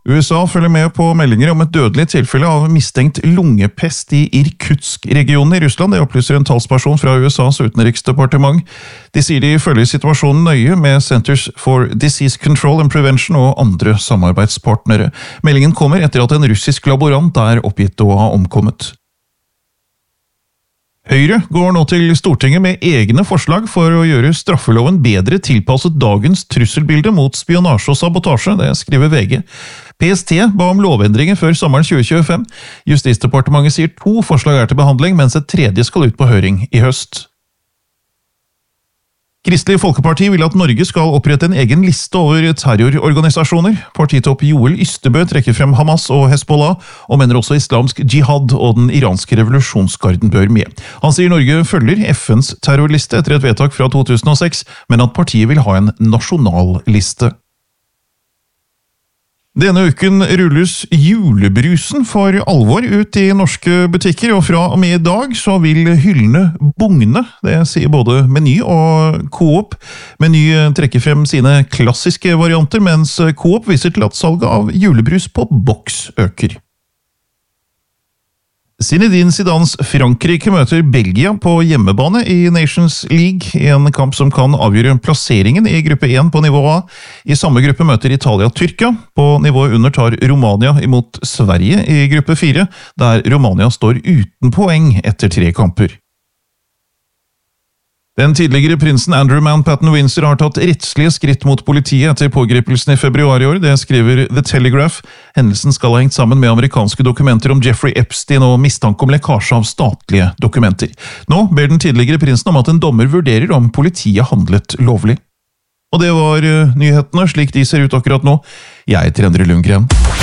USA følger med på meldinger om et dødelig tilfelle av mistenkt lungepest i Irkutsk-regionen i Russland. Det opplyser en talsperson fra USAs utenriksdepartement. De sier de følger situasjonen nøye med Centers for Disease Control and Prevention og andre samarbeidspartnere. Meldingen kommer etter at en russisk laborant er oppgitt å ha omkommet. Høyre går nå til Stortinget med egne forslag for å gjøre straffeloven bedre tilpasset dagens trusselbilde mot spionasje og sabotasje, det skriver VG. PST ba om lovendringer før sommeren 2025. Justisdepartementet sier 2 forslag er til behandling, mens et tredje skal ut på høring i høst. Kristelig Folkeparti vil at Norge skal opprette en egen liste over terrororganisasjoner. Partitopp Joel Ystebø trekker frem Hamas og Hezbollah, og mener også islamsk jihad og den iranske revolusjonsgarden bør med. Han sier Norge følger FNs terrorliste etter et vedtak fra 2006, men at partiet vil ha en nasjonal liste. Denne uken rulles julebrusen for alvor ut i norske butikker, og fra og med i dag så vil hyllene bugne. Det sier både Meny og Coop. Meny trekker frem sine klassiske varianter, mens Coop viser til at salget av julebrus på boks øker. Zinedine Zidans Frankrike møter Belgia på hjemmebane i Nations League, en kamp som kan avgjøre plasseringen i gruppe 1 på nivå A. I samme gruppe møter Italia Tyrkia. På nivået under tar Romania imot Sverige i gruppe 4, der Romania står uten poeng etter 3 kamper. Den tidligere prinsen Andrew Mountbatten Windsor har tatt rettslige skritt mot politiet etter pågripelsen i februar i år, det skriver The Telegraph. Hendelsen skal ha hengt sammen med amerikanske dokumenter om Jeffrey Epstein og mistanke om lekkasje av statlige dokumenter. Nå ber den tidligere prinsen om at en dommer vurderer om politiet handlet lovlig. Og det var nyhetene slik de ser ut akkurat nå. Jeg heter Endre Lundgren.